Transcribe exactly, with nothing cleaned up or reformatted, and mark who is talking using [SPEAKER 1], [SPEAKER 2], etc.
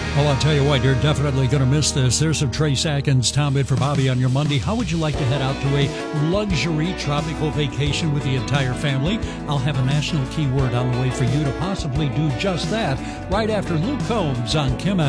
[SPEAKER 1] Well, I'll tell you what, you're definitely going to miss this. There's some Trace Atkins, Tom in for Bobby on your Monday. How would you like to head out to a luxury tropical vacation with the entire family? I'll have a national keyword on the way for you to possibly do just that right after Luke Combs on Kim